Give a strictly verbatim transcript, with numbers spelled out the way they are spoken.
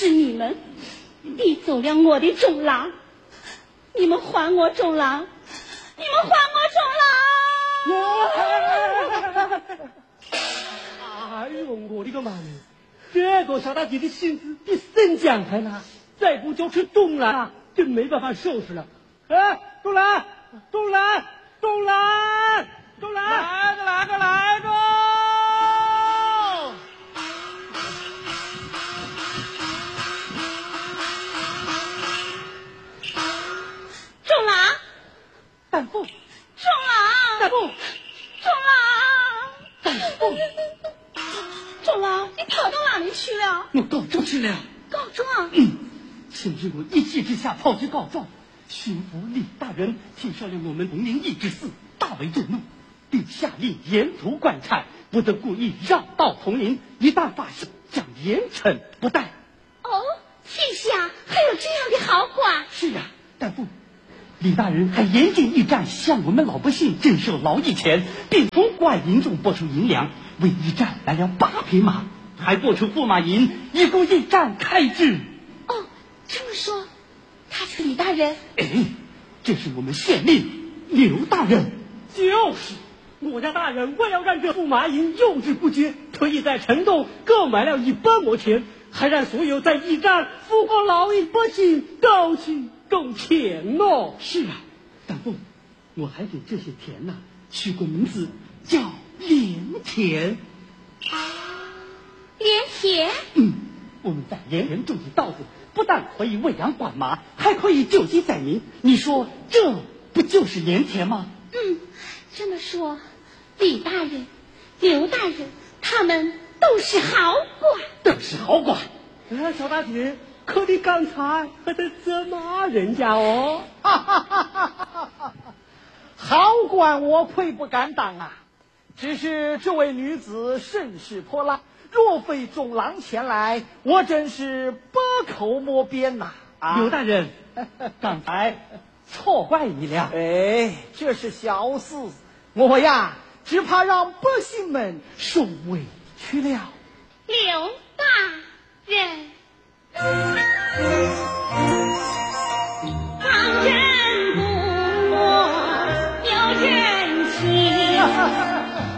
是你们逼走了我的中郎，你们还我中郎，你们还我中郎！ 哎呦，我的个妈呀！这个小大姐的性子比生姜还辣，再不就吃中郎，真没办法收拾了。哎，中郎，中郎，中郎，中郎， 来着，来着，来着！ 中郎， 大夫， 中郎， 大夫， 中郎， 大夫， 中郎，你跑到哪里去了？ 我告状去了。 告状？ 嗯，今日我一气之下跑去告状，巡抚李大人听说了我们同林一之事，大为震怒，并下令严图管察，不得故意绕道同林，一旦发现，将严惩不贷。 哦，天下还有这样的好官？ 是呀，大夫。李大人还严禁驿站向我们老百姓征收劳役钱，并从官银中拨出银两，为驿站来了八匹马，还拨出驸马银，以供驿站开支。 哦，这么说，他是李大人？ 哎，这是我们县令刘大人。 就是，我家大人为了让这驸马银用之不竭，特意在城东购买了一百亩田，还让所有在驿站服过劳役百姓都去种田哦。 是啊，大夫，我还给这些田呐、啊、取个名字叫连田。 连田？ 嗯，我们在连田种起稻子，不但可以喂养管马，还可以救济灾民。你说这不就是连田吗？ 嗯，这么说，李大人、刘大人他们都是好官， 都是好官。 哎，小大姐，可你刚才还在责骂人家哦。 哈哈哈哈哈！好官我愧不敢当啊，只是这位女子身世泼辣，若非中郎前来，我真是百口莫辩呐、啊！ 刘大人，刚才错怪你了。 哎，这是小事，我呀只怕让百姓们受委屈了。 刘大